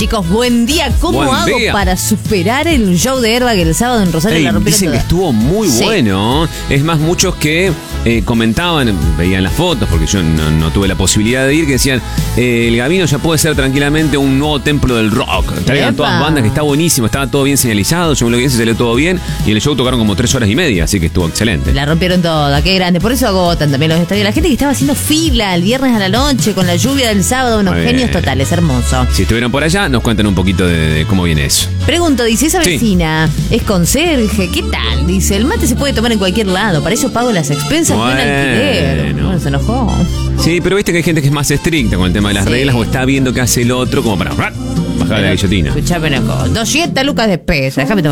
Chicos, buen día. ¿Cómo hago para superar el show de Airbag el sábado en Rosario? La rompieron dicen toda. que estuvo muy bueno. Es más, muchos que comentaban, veían las fotos, porque yo no tuve la posibilidad de ir, que decían, el Gavino ya puede ser tranquilamente un nuevo templo del rock. Traigan todas bandas, que está buenísimo, estaba todo bien señalizado, yo me lo que hice, salió todo bien, y en el show tocaron como 3 horas y media, así que estuvo excelente. La rompieron toda, qué grande. Por eso agotan también los estadios. La gente que estaba haciendo fila el viernes a la noche con la lluvia del sábado, unos genios totales, hermoso. Si estuvieron por allá, nos cuentan un poquito de cómo viene eso. Pregunto, dice, esa vecina es conserje, ¿qué tal? Dice, el mate se puede tomar en cualquier lado, para eso pago las expensas de un alquiler. Bueno, se enojó. Sí, pero viste que hay gente que es más estricta con el tema de las reglas, o está viendo qué hace el otro como para bajar la guillotina. Escuchame una cosa, 200 lucas de pesa, déjame tomar.